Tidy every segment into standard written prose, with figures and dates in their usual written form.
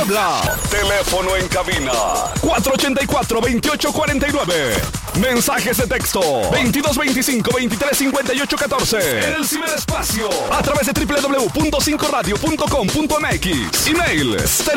habla. Teléfono en cabina 484-2849. Mensajes de texto 2225-235814. En el ciberespacio a través de www.5radio.com.mx. Email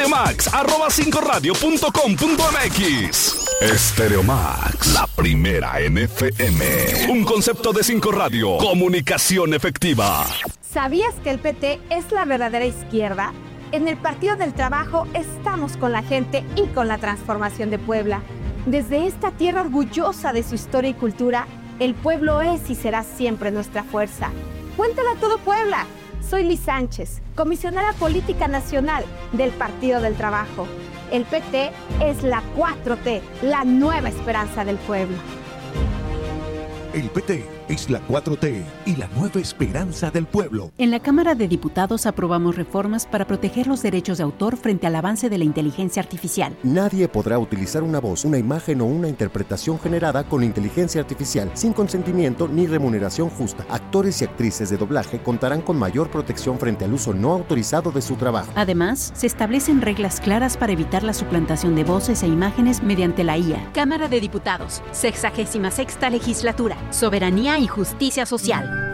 stereomax@5radio.com.mx. Stereomax, la primera en FM. Un concepto de 5 Radio. Comunicación efectiva. ¿Sabías que el PT es la verdadera izquierda? En el Partido del Trabajo estamos con la gente y con la transformación de Puebla. Desde esta tierra orgullosa de su historia y cultura, el pueblo es y será siempre nuestra fuerza. Cuéntala a todo Puebla. Soy Liz Sánchez, comisionada política nacional del Partido del Trabajo. El PT es la 4T, la nueva esperanza del pueblo. El PT es la 4T y la nueva esperanza del pueblo. En la Cámara de Diputados aprobamos reformas para proteger los derechos de autor frente al avance de la inteligencia artificial. Nadie podrá utilizar una voz, una imagen o una interpretación generada con inteligencia artificial sin consentimiento ni remuneración justa. Actores y actrices de doblaje contarán con mayor protección frente al uso no autorizado de su trabajo. Además, se establecen reglas claras para evitar la suplantación de voces e imágenes mediante la IA. Cámara de Diputados, 66ª Legislatura, Soberanía y Justicia Social.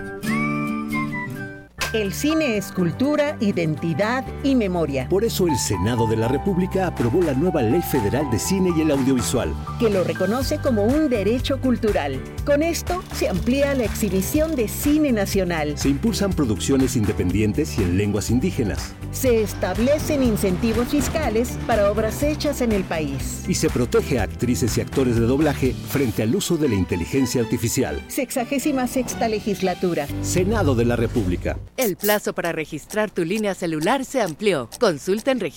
El cine es cultura, identidad y memoria. Por eso el Senado de la República aprobó la nueva Ley Federal de Cine y el Audiovisual, que lo reconoce como un derecho cultural. Con esto se amplía la exhibición de cine nacional. Se impulsan producciones independientes y en lenguas indígenas. Se establecen incentivos fiscales para obras hechas en el país. Y se protege a actrices y actores de doblaje frente al uso de la inteligencia artificial. 66ª Legislatura. Senado de la República. El plazo para registrar tu línea celular se amplió. Consulta en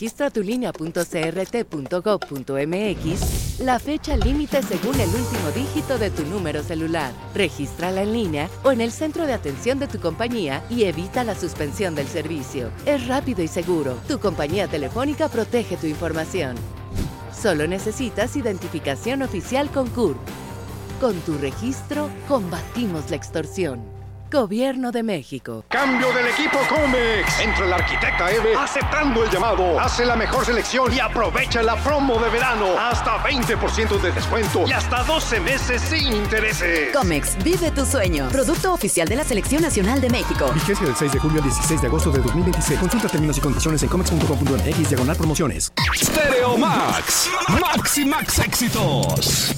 registratulinea.crt.gov.mx la fecha límite según el último dígito de tu número celular. Regístrala en línea o en el centro de atención de tu compañía y evita la suspensión del servicio. Es rápido y seguro. Tu compañía telefónica protege tu información. Solo necesitas identificación oficial con CURP. Con tu registro, combatimos la extorsión. Gobierno de México. Cambio del equipo Comex. Entra el arquitecta Eve aceptando el llamado. Hace la mejor selección y aprovecha la promo de verano. Hasta 20% de descuento y hasta 12 meses sin intereses. Comex, vive tu sueño. Producto oficial de la Selección Nacional de México. Vigencia del 6 de julio al 16 de agosto de 2026. Consulta términos y condiciones en comex.com.mx/promociones. Stereo Max. Max y Max éxitos.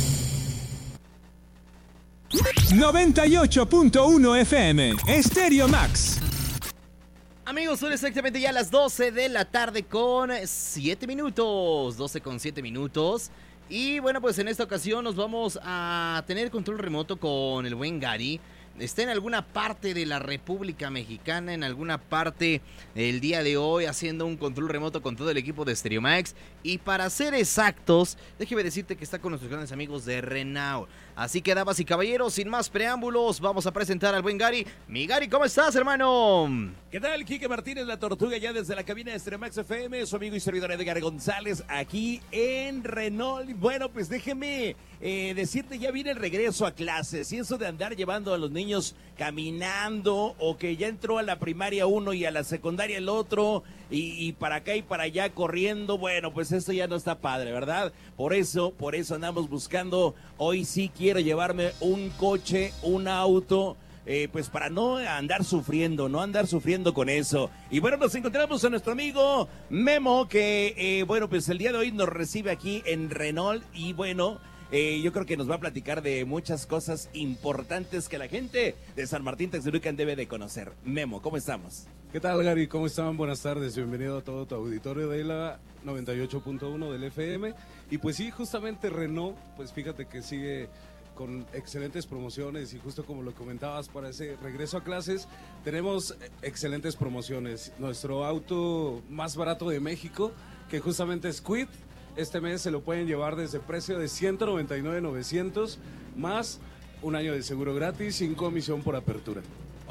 98.1 FM, Stereo Max. Amigos, son exactamente ya las 12 de la tarde con 7 minutos. 12 con 7 minutos. Y bueno, pues en esta ocasión nos vamos a tener control remoto con el buen Gary. Está en alguna parte de la República Mexicana, en alguna parte el día de hoy, haciendo un control remoto con todo el equipo de Stereo Max. Y para ser exactos, déjeme decirte que está con nuestros grandes amigos de Renault. Así que, damas y caballeros, sin más preámbulos, vamos a presentar al buen Gary. Mi Gary, ¿cómo estás, hermano? ¿Qué tal? Quique Martínez, la Tortuga, ya desde la cabina de Stereo Max FM, su amigo y servidor Edgar González, aquí en Renault. Bueno, pues déjeme decirte, ya viene el regreso a clases, y eso de andar llevando a los niños caminando, o que ya entró a la primaria uno y a la secundaria el otro, y para acá y para allá corriendo, bueno, pues esto ya no está padre, ¿verdad? Por eso andamos buscando, hoy sí quiero llevarme un coche, un auto, pues para no andar sufriendo con eso. Y bueno, nos encontramos a nuestro amigo Memo, que bueno, pues el día de hoy nos recibe aquí en Renault, y bueno, yo creo que nos va a platicar de muchas cosas importantes que la gente de San Martín Texmelucan debe de conocer. Memo, ¿cómo estamos? ¿Qué tal, Gary? ¿Cómo están? Buenas tardes, bienvenido a todo tu auditorio de la 98.1 del FM. Y pues sí, justamente Renault, pues fíjate que sigue con excelentes promociones, y justo como lo comentabas, para ese regreso a clases tenemos excelentes promociones. Nuestro auto más barato de México, que justamente es Kwid, este mes se lo pueden llevar desde precio de $199,900 más un año de seguro gratis sin comisión por apertura.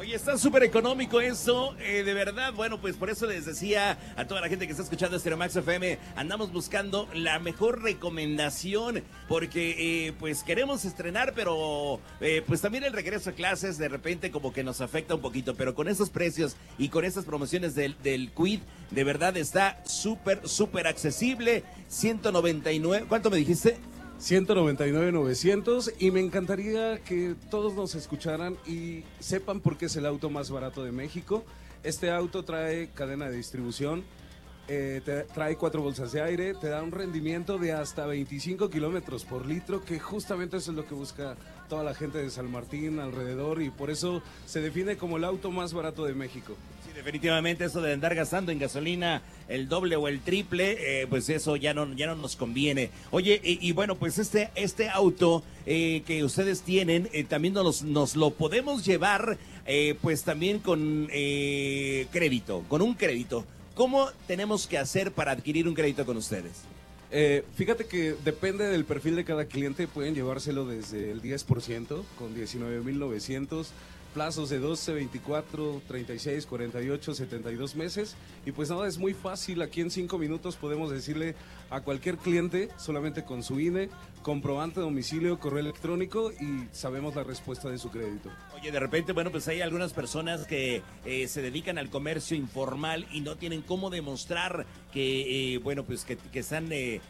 Oye, está súper económico eso, de verdad. Bueno, pues por eso les decía a toda la gente que está escuchando Stereo Max FM, andamos buscando la mejor recomendación, porque pues queremos estrenar, pero pues también el regreso a clases de repente como que nos afecta un poquito, pero con esos precios y con estas promociones del Quid, de verdad está súper accesible. 199, ¿cuánto me dijiste? 199,900, y me encantaría que todos nos escucharan y sepan por qué es el auto más barato de México. Este auto trae cadena de distribución, trae 4 bolsas de aire, te da un rendimiento de hasta 25 kilómetros por litro, que justamente eso es lo que busca toda la gente de San Martín alrededor, y por eso se define como el auto más barato de México. Definitivamente eso de andar gastando en gasolina el doble o el triple, pues eso ya no nos conviene. Oye, y bueno, pues este auto que ustedes tienen, también nos lo podemos llevar, pues también con crédito, con un crédito. ¿Cómo tenemos que hacer para adquirir un crédito con ustedes? Fíjate que depende del perfil de cada cliente, pueden llevárselo desde el 10% con 19,900, plazos de 12, 24, 36, 48, 72 meses. Y pues nada, es muy fácil. Aquí en 5 minutos podemos decirle a cualquier cliente, solamente con su INE, comprobante de domicilio, correo electrónico, y sabemos la respuesta de su crédito. Oye, de repente, bueno, pues hay algunas personas que se dedican al comercio informal y no tienen cómo demostrar que, bueno, pues que están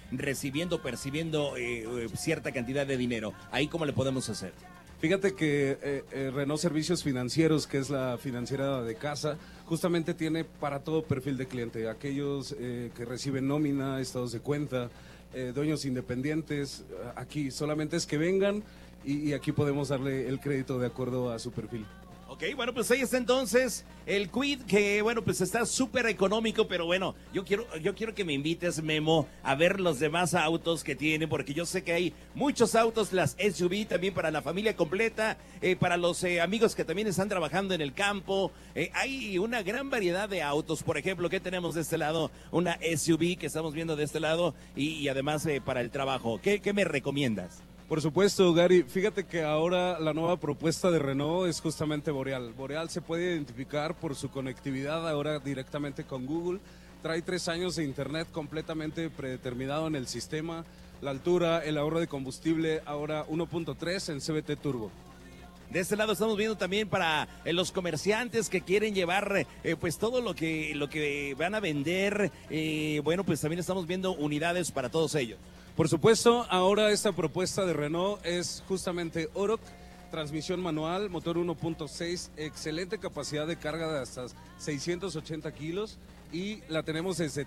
percibiendo cierta cantidad de dinero. ¿Ahí cómo le podemos hacer? Fíjate que Renault Servicios Financieros, que es la financiera de casa, justamente tiene para todo perfil de cliente. Aquellos que reciben nómina, estados de cuenta, dueños independientes. Aquí solamente es que vengan y aquí podemos darle el crédito de acuerdo a su perfil. Ok, bueno, pues ahí está entonces el Quid, que bueno, pues está súper económico, pero bueno, yo quiero que me invites, Memo, a ver los demás autos que tiene, porque yo sé que hay muchos autos, las SUV también para la familia completa, para los amigos que también están trabajando en el campo, hay una gran variedad de autos. Por ejemplo, ¿qué tenemos de este lado? Una SUV que estamos viendo de este lado, y además para el trabajo. ¿Qué me recomiendas? Por supuesto, Gary. Fíjate que ahora la nueva propuesta de Renault es justamente Boreal. Boreal se puede identificar por su conectividad ahora directamente con Google. Trae 3 años de internet completamente predeterminado en el sistema. La altura, el ahorro de combustible, ahora 1.3 en CVT Turbo. De este lado estamos viendo también para los comerciantes que quieren llevar pues todo lo que van a vender. Bueno, pues también estamos viendo unidades para todos ellos. Por supuesto, ahora esta propuesta de Renault es justamente Oroch, transmisión manual, motor 1.6, excelente capacidad de carga de hasta 680 kilos, y la tenemos desde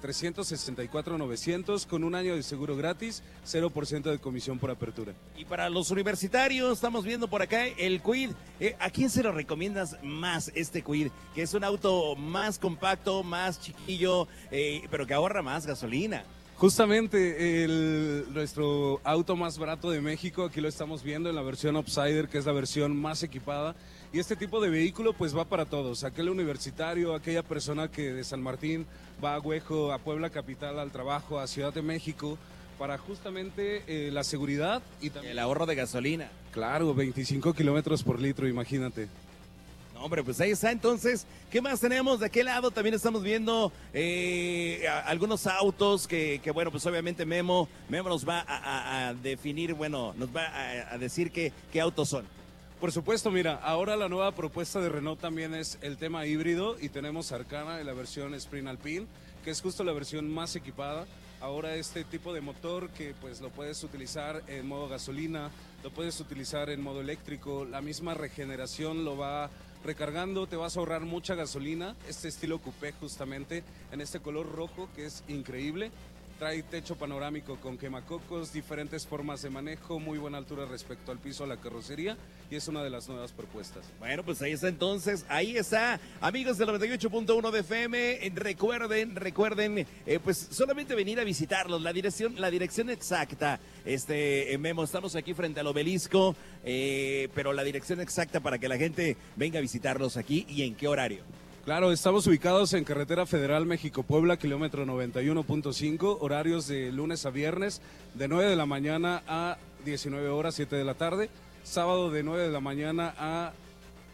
364,900 con 1 año de seguro gratis, 0% de comisión por apertura. Y para los universitarios, estamos viendo por acá el Quid. ¿A quién se lo recomiendas más este Quid? Que es un auto más compacto, más chiquillo, pero que ahorra más gasolina. Justamente nuestro auto más barato de México, aquí lo estamos viendo en la versión Upsider, que es la versión más equipada, y este tipo de vehículo pues va para todos, aquel universitario, aquella persona que de San Martín va a Huejo, a Puebla capital, al trabajo, a Ciudad de México, para justamente la seguridad y también el ahorro de gasolina. Claro, 25 kilómetros por litro, imagínate. No, hombre, pues ahí está. Entonces, ¿qué más tenemos? De aquel lado también estamos viendo algunos autos que bueno, pues obviamente Memo nos va a definir, bueno, nos va a decir qué autos son. Por supuesto, mira, ahora la nueva propuesta de Renault también es el tema híbrido, y tenemos Arcana en la versión Sprint Alpine, que es justo la versión más equipada. Ahora este tipo de motor que pues lo puedes utilizar en modo gasolina, lo puedes utilizar en modo eléctrico, la misma regeneración lo va recargando, te vas a ahorrar mucha gasolina. Este estilo coupé justamente en este color rojo que es increíble. Trae techo panorámico con quemacocos, diferentes formas de manejo, muy buena altura respecto al piso, a la carrocería, y es una de las nuevas propuestas. Bueno, pues ahí está entonces, ahí está, amigos del 98.1 de FM, recuerden, pues solamente venir a visitarlos, la dirección exacta, Memo, estamos aquí frente al obelisco, pero la dirección exacta para que la gente venga a visitarlos aquí, y en qué horario. Claro, estamos ubicados en Carretera Federal México-Puebla, kilómetro 91.5, horarios de lunes a viernes, de 9 de la mañana a 19 horas, 7 de la tarde, sábado de 9 de la mañana a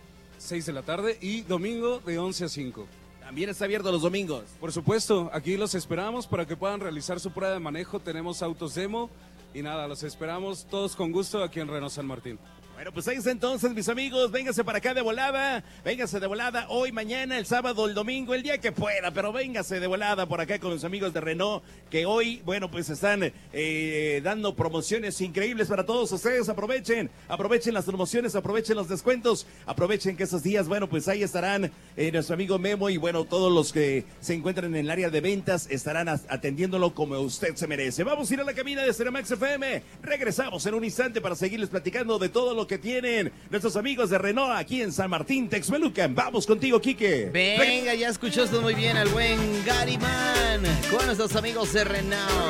6 de la tarde y domingo de 11 a 5. También está abierto los domingos. Por supuesto, aquí los esperamos para que puedan realizar su prueba de manejo. Tenemos autos demo y nada, los esperamos todos con gusto aquí en Renault San Martín. Bueno, pues ahí está entonces, mis amigos, véngase para acá de volada, hoy, mañana, el sábado, el domingo, el día que pueda, pero véngase de volada por acá con los amigos de Renault, que hoy, bueno, pues están dando promociones increíbles para todos ustedes. Aprovechen las promociones, aprovechen los descuentos, aprovechen que esos días, bueno, pues ahí estarán nuestro amigo Memo y bueno, todos los que se encuentran en el área de ventas estarán atendiéndolo como usted se merece. Vamos a ir a la cabina de Stereo Max FM, regresamos en un instante para seguirles platicando de todo lo que tienen nuestros amigos de Renault aquí en San Martín, Texmelucan. Vamos contigo, Quique. Venga, ya escuchaste muy bien al buen Gary Man con nuestros amigos de Renault.